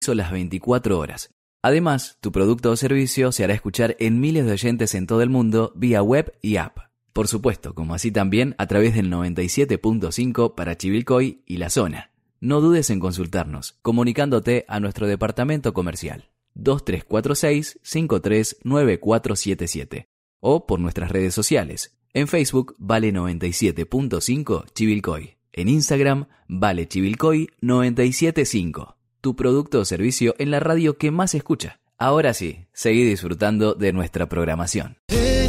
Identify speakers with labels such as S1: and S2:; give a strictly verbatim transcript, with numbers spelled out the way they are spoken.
S1: las veinticuatro horas. Además, tu producto o servicio se hará escuchar en miles de oyentes en todo el mundo vía web y app. Por supuesto, como así también a través del noventa y siete punto cinco para Chivilcoy y la zona. No dudes en consultarnos, comunicándote a nuestro departamento comercial dos tres cuatro seis, cinco tres nueve cuatro siete siete o por nuestras redes sociales. En Facebook, Vale noventa y siete punto cinco Chivilcoy. En Instagram, Vale Chivilcoy noventa y siete punto cinco. Tu producto o servicio en la radio que más escucha. Ahora sí, seguí disfrutando de nuestra programación.